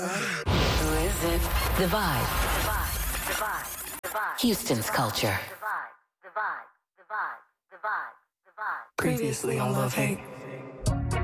Who is it? The Vibe. Houston's culture. Previously on Love Hate.